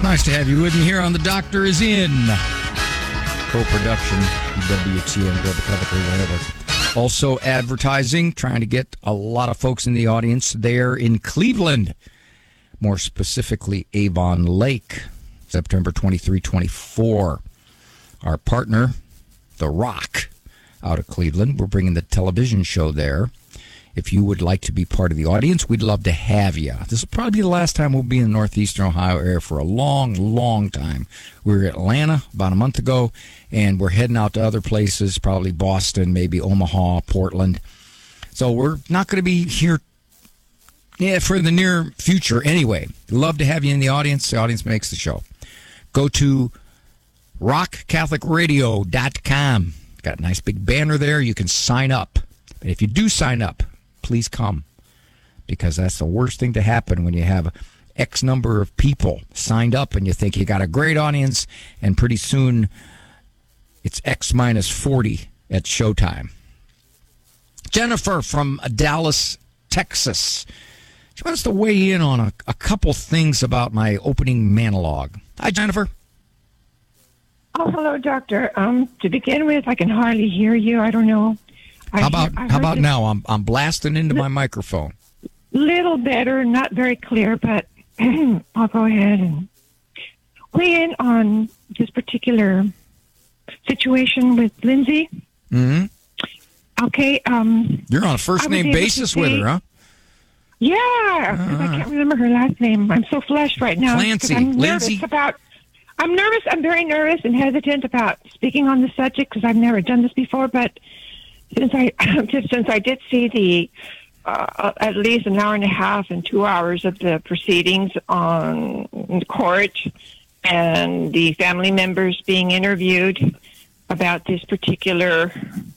Nice to have you with me here on The Doctor Is In. Co-production, WTN, Global Public Radio. Also advertising, trying to get a lot of folks in the audience there in Cleveland. More specifically, Avon Lake, September 23, 24. Our partner, The Rock, out of Cleveland. We're bringing the television show there. If you would like to be part of the audience, we'd love to have you. This will probably be the last time we'll be in the Northeastern Ohio area for a long, long time. We were in Atlanta about a month ago, and we're heading out to other places, probably Boston, maybe Omaha, Portland. So we're not going to be here for the near future anyway. Love to have you in the audience. The audience makes the show. Go to rockcatholicradio.com. Got a nice big banner there. You can sign up. And if you do sign up, please come, because that's the worst thing to happen when you have X number of people signed up and you think you got a great audience, and pretty soon it's X minus 40 at showtime. Jennifer from Dallas, Texas. She wants to weigh in on a couple things about my opening monologue. Hi, Jennifer. Oh, hello, Doctor. To begin with, I can hardly hear you. I don't know. How about now? I'm blasting into my microphone. Little better, not very clear, but I'll go ahead and weigh in on this particular situation with Lindsay. Mm-hmm. Okay. You're on a first name basis with her, huh? Yeah, I can't remember her last name. I'm so flushed right now. Clancy. Lindsay. I'm nervous. I'm very nervous and hesitant about speaking on the subject because I've never done this before, but since I did see the at least an hour and a half and 2 hours of the proceedings on the court and the family members being interviewed about this particular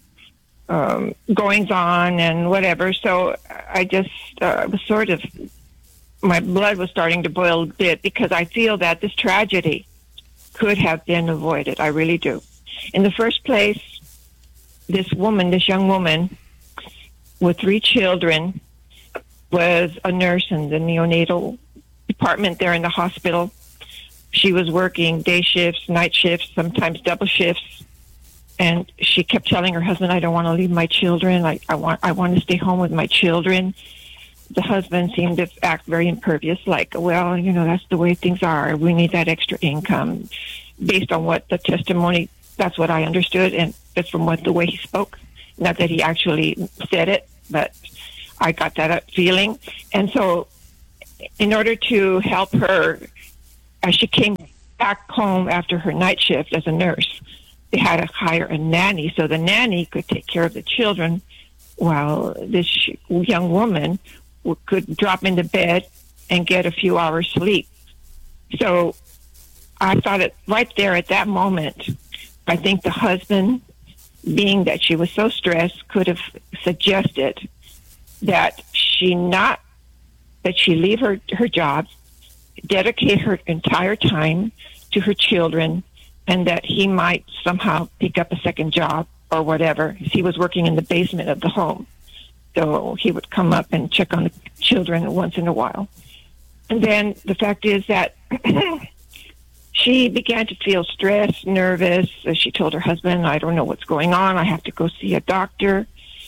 goings on and whatever, so I just was sort of, my blood was starting to boil a bit because I feel that this tragedy could have been avoided. I really do. In the first place, this young woman with 3 children, was a nurse in the neonatal department there in the hospital. She was working day shifts, night shifts, sometimes double shifts. And she kept telling her husband, I don't want to leave my children. I want to stay home with my children. The husband seemed to act very impervious, like, well, that's the way things are. We need that extra income. Based on what the testimony, that's what I understood, and that's from the way he spoke. Not that he actually said it, but I got that feeling. And so in order to help her, as she came back home after her night shift as a nurse, they had to hire a nanny so the nanny could take care of the children while this young woman could drop into bed and get a few hours sleep. So I thought it right there at that moment, I think the husband, being that she was so stressed, could have suggested that she leave her job, dedicate her entire time to her children, and that he might somehow pick up a second job or whatever. He was working in the basement of the home, so he would come up and check on the children once in a while. And then the fact is that she began to feel stressed, nervous. She told her husband, I don't know what's going on. I have to go see a doctor.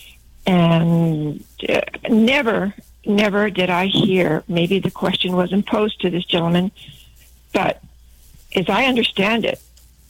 And never did I hear, maybe the question wasn't posed to this gentleman, but as I understand it,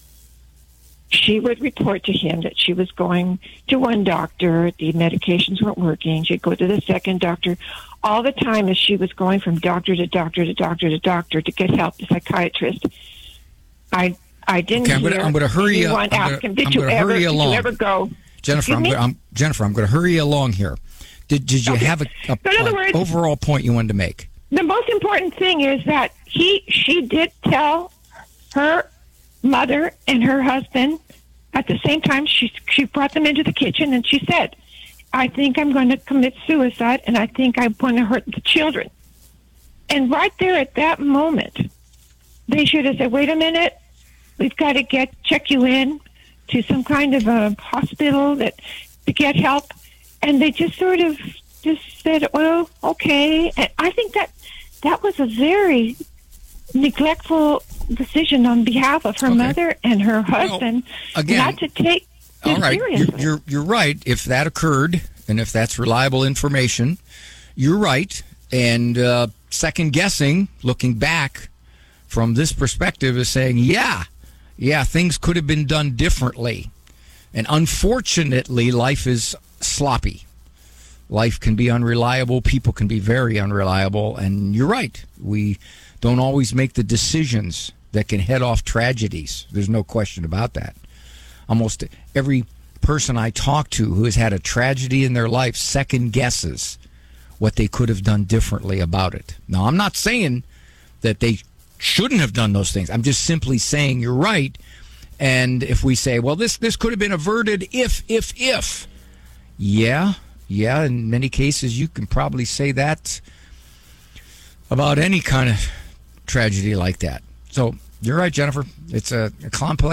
she would report to him that she was going to one doctor, the medications weren't working. She'd go to the second doctor. All the time as she was going from doctor to doctor to doctor to doctor to get help, the psychiatrist, I didn't hear I'm going to hurry you. anyone ask him, did you ever go? Jennifer, I'm going to hurry you along here. Did you have an overall point you wanted to make? The most important thing is that she did tell her mother and her husband at the same time. She brought them into the kitchen and she said, I think I'm going to commit suicide and I think I'm going to hurt the children. And right there at that moment, they should have said, wait a minute, we've got to check you in to some kind of a hospital to get help. And they just sort of just said, well, okay. And I think that was a very neglectful decision on behalf of her Okay. mother and her husband, again, not to take all this right, seriously. you're right. If that occurred, and if that's reliable information, you're right. And second guessing, looking back from this perspective, is saying, yeah, things could have been done differently. And unfortunately, life is sloppy. Life can be unreliable. People can be very unreliable. And you're right. We don't always make the decisions that can head off tragedies. There's no question about that. Almost every person I talk to who has had a tragedy in their life second guesses what they could have done differently about it. Now, I'm not saying that they shouldn't have done those things. I'm just simply saying you're right. And if we say, well, this could have been averted if, yeah, in many cases you can probably say that about any kind of tragedy like that. So you're right, Jennifer. It's a complex